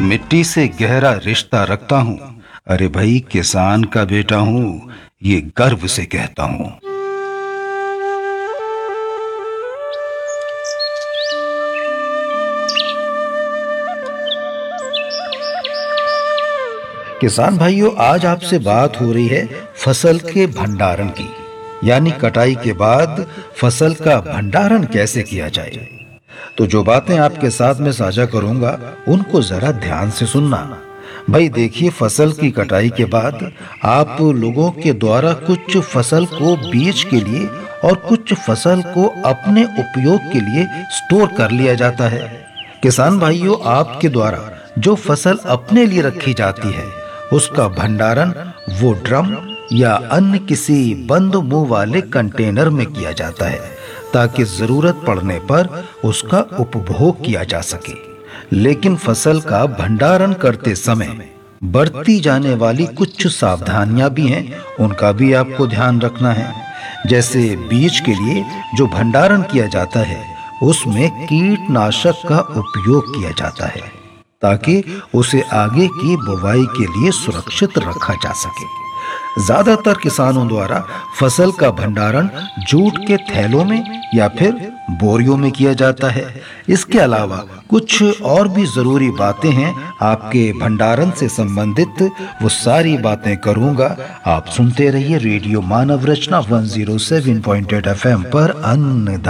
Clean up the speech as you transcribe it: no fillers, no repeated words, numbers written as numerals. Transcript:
मिट्टी से गहरा रिश्ता रखता हूँ। अरे भाई, किसान का बेटा हूँ, ये गर्व से कहता हूँ। किसान भाइयों, आज आपसे बात हो रही है फसल के भंडारण की, यानी कटाई के बाद फसल का भंडारण कैसे किया जाए। तो जो बातें आपके साथ में साझा करूंगा उनको जरा ध्यान से सुनना। भाई देखिए, फसल की कटाई के बाद आप लोगों के द्वारा कुछ फसल को बीज के लिए और कुछ फसल को अपने उपयोग के लिए स्टोर कर लिया जाता है। किसान भाइयों, आपके द्वारा जो फसल अपने लिए रखी जाती है उसका भंडारण वो ड्रम या अन्य किसी बंद मुंह वाले कंटेनर में किया जाता है, ताकि जरूरत पड़ने पर उसका उपभोग किया जा सके। लेकिन फसल का भंडारण करते समय बरती जाने वाली कुछ सावधानियां भी हैं, उनका भी आपको ध्यान रखना है। जैसे बीज के लिए जो भंडारण किया जाता है उसमें कीटनाशक का उपयोग किया जाता है, ताकि उसे आगे की बुवाई के लिए सुरक्षित रखा जा सके। ज्यादातर किसानों द्वारा फसल का भंडारण जूट के थैलों में या फिर बोरियों में किया जाता है। इसके अलावा कुछ और भी जरूरी बातें हैं आपके भंडारण से संबंधित, वो सारी बातें करूंगा। आप सुनते रहिए रेडियो मानव रचना 107.8 FM पर अन्नदाता।